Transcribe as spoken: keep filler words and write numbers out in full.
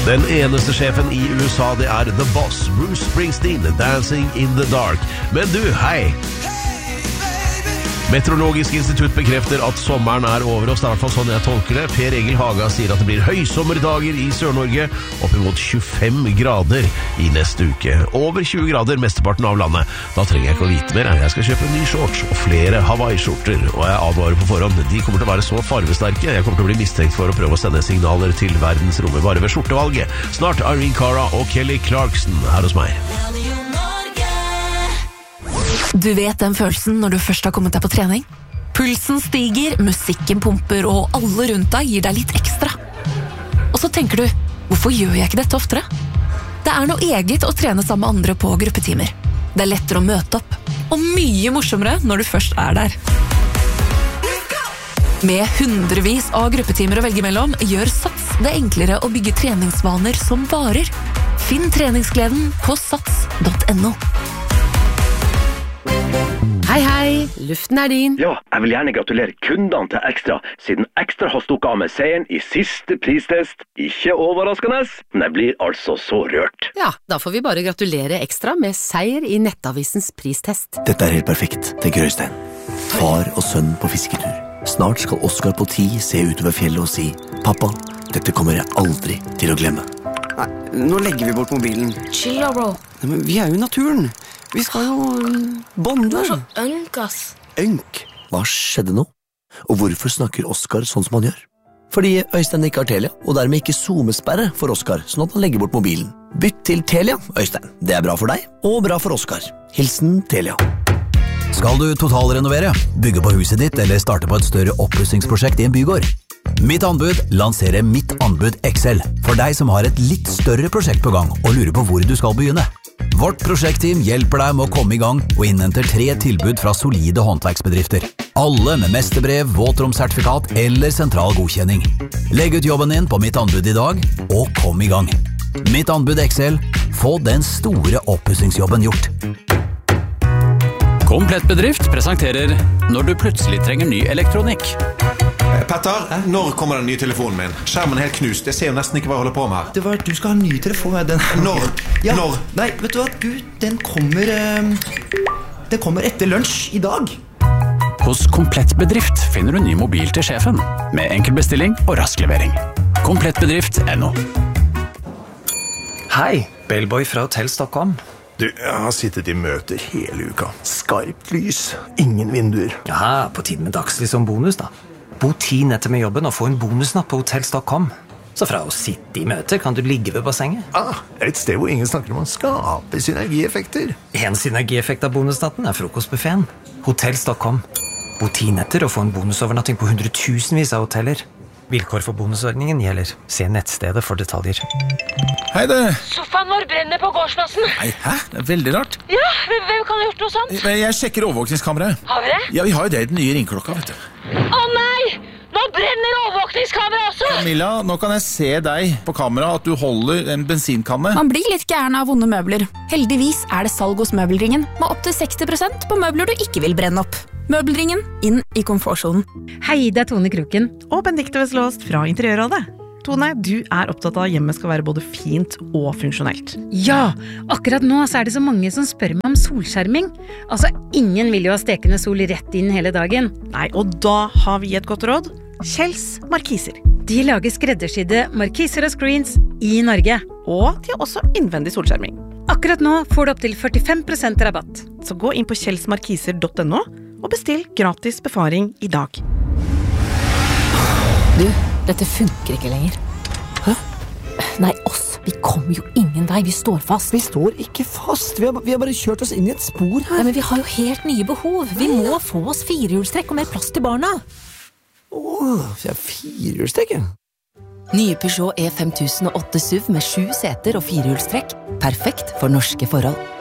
Den eneste sjefen i U S A, det er The Boss, Bruce Springsteen, Dancing in the Dark. Men du, hei! Meteorologisk institutt bekrefter at sommeren er over oss, det er i hvert fall sånn jeg tolker det. Per Egil Haga sier at det blir høysommerdager i Sør-Norge, oppimot tjuefem grader i neste uke. Over tjue grader mesteparten av landet. Da trenger jeg ikke å vite mer. Jeg skal kjøpe en ny shorts og flere Hawaii-skjorter, og jeg advarer på forhånd. De kommer til å være så farvesterke. Jeg kommer til å bli mistenkt for å prøve å sende signaler til verdensrommet bare ved skjortevalget. Snart Irene Cara og Kelly Clarkson her hos meg. Du vet den følelsen når du først har kommet deg på trening? Pulsen stiger, musikken pumper, og alle rundt deg gir deg litt ekstra. Og så tenker du, hvorfor gjør jeg ikke dette oftere? Det er noe eget å trene sammen med andre på gruppetimer. Det er lettere å møte opp, og mye morsommere når du først er der. Med hundrevis av gruppetimer å velge mellom, gjør Sats det enklere å bygge treningsvaner som varer. Finn treningsgleden på sats punktum no. Hei, hei, luften er din. Ja, jeg vil gjerne gratulere kundene til Ekstra, siden Ekstra har stukket av med seieren i siste pristest. Ikke overraskende, men jeg blir altså så rørt. Ja, da får vi bare gratulere Ekstra med seier i Nettavisens pristest. Dette er helt perfekt, tenker Øystein. Far og sønn på fisketur. Snart skal Oskar på ti se utover fjellet og si, «Pappa, dette kommer jeg aldri til å glemme.» Nei, nå legger vi bort mobilen. Chill da, bro. Nei, men vi er jo i naturen. Vi skal jo bonde. Du er så ønk, ass. Ønk? Hva skjedde nå? Og hvorfor snakker Oskar sånn som han gjør? Fordi Øystein ikke har Telia, og dermed ikke zoomesperre for Oskar, sånn at han legger bort mobilen. Bytt til Telia, Øystein. Det er bra for deg, og bra for Oskar. Hilsen Telia. Skal du totalrenovere, bygge på huset ditt eller starte på et større oppussingsprosjekt i en bygård? Mitt anbud lanserer Mitt anbud X L for deg som har et litt større prosjekt på gang og lurer på hvor du skal begynne. Vårt prosjektteam hjelper deg med å komme i gang og innhenter tre tilbud fra solide håndverksbedrifter. Alle med mesterbrev, våtromsertifikat eller sentral godkjenning. Legg ut jobben din på Mitt anbud i dag, og kom i gang. Mitt anbud X L. Få den store oppussingsjobben gjort. Komplett bedrift presenterer Når du plutselig trenger ny elektronikk. Petter, når kommer den nye telefonen min? Skjermen er helt knust, jeg ser jo nesten ikke hva jeg holder på med her. Det var, du skal ha en ny telefon. Den, når? Ja, når? Nei, vet du hva? Du, den kommer um, Den kommer etter lunsj i dag. Hos Komplett bedrift finner du ny mobil til sjefen, med enkel bestilling og rask levering. Komplettbedrift punktum no. Hei, Bellboy fra Hotell Stockholm. Du, jeg har sittet i møter hele uka. Skarpt lys, ingen vinduer. Ja, på tiden med dagslys som bonus da. Bo ti netter med jobben og få en bonusnapp på Hotell Stockholm. Så fra å sitte i møter kan du ligge ved bassenget. Ah, et sted hvor ingen snakker om å skape synergieffekter. En synergieffekt av bonusnatten er frokostbuffeten. Hotell Stockholm. Bo ti netter og få en bonusovernatting på hundretusenvis av hoteller. Vilkår for bonusordningen gjelder. Se nettstedet for detaljer. Hei du! Sofaen vår brenner på gårdsplassen. Nei, hæ? Det er veldig rart. Ja, hvem kan ha gjort noe sånt? Jeg sjekker overvåkningskameraet. Har vi det? Ja, vi har jo det i den nye ringklokka, vet du. Å nei! Nå brenner overvåkningskameraet også! Camilla, nå kan jeg se deg på kamera at du holder en bensinkanne. Man blir litt gæren av vonde møbler. Heldigvis er det salg hos Møbelringen, med opp til seksti prosent på møbler du ikke vil brenne opp. Møbelringen, inn i komfortsonen. Hei, det er Tone Kroken og Benedikte Veslåst fra Interiørrådet. Tone, du er opptatt av at hjemmet skal være både fint og funksjonelt. Ja, akkurat nå så er det så mange som spør meg om solskjerming. Altså, ingen vil jo ha stekende sol rett inn hele dagen. Nei, og da har vi et godt råd. Kjells Markiser. De lager skreddersydde markiser og screens i Norge. Og de har også innvendig solskjerming. Akkurat nå får du opp til førtifem prosent rabatt. Så gå inn på kjelsmarkiser punktum no og bestill gratis befaring i dag. Du, dette funker ikke lenger. Hæ? Nei, oss, vi kommer jo ingen vei, vi står fast. Vi står ikke fast, vi har, vi har bare kjørt oss inn i et spor her. Ja, men vi har jo helt nye behov. Vi må få oss firehjulstrekk og mer plass til barna. Åh, jeg er firehjulstrekk, ja. Nye Peugeot E fem tusen og åtte S U V med sju seter og firehjulstrekk. Perfekt for norske forhold.